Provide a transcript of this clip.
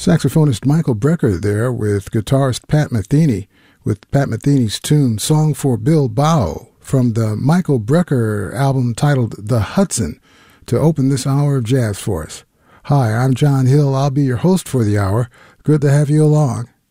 Saxophonist Michael Brecker there with guitarist Pat Metheny with Pat Metheny's tune Song for Bilbao from the Michael Brecker album titled The Hudson to open this hour of jazz for us. Hi, I'm John Hill. I'll be your host for the hour. Good to have you along.